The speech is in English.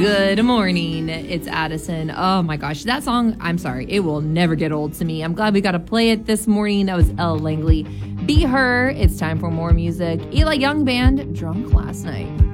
Good morning. It's Addison. Oh my gosh, that song, I'm sorry, it will never get old to me. I'm glad we got to play it this morning. That was Elle Langley. Be Her. It's time for more music. Eli Young Band, Drunk Last Night.